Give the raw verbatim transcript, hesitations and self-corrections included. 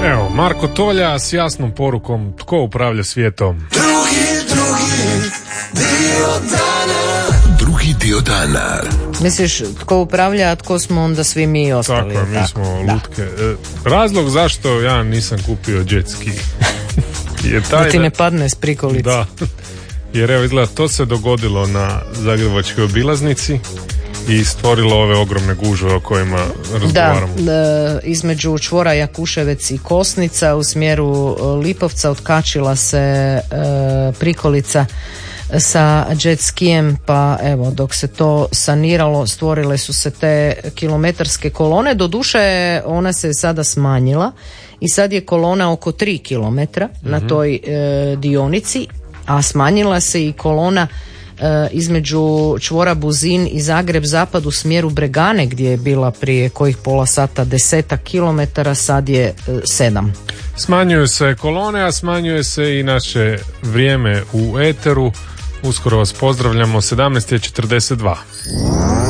Evo, Marko Tolja s jasnom porukom tko upravlja svijetom. Drugi, drugi dio dana. Drugi dio dana. Misliš, tko upravlja, a tko smo onda svi mi ostali? Tako, mi tako? smo Da. lutke. E, Razlog zašto ja nisam kupio jet ski je taj Da ti ne padne s prikolice. Da, jer evo izgleda to se dogodilo na Zagrebačkoj obilaznici i stvorilo ove ogromne gužve o kojima razgovaramo. Da, e, između čvora Jakuševec i Kosnica u smjeru Lipovca otkačila se e, prikolica sa jet skijem, pa evo dok se to saniralo stvorile su se te kilometarske kolone. Doduše ona se sada smanjila i sad je kolona oko tri kilometra mm-hmm. na toj e, dionici, a smanjila se i kolona e, između čvora Buzin i Zagreb zapad u smjeru Bregane gdje je bila prije kojih pola sata desetak kilometara, sad je e, sedam. Smanjuju se kolone, a smanjuje se i naše vrijeme u eteru. Uskoro vas pozdravljamo, sedamnaest je četrdeset dva.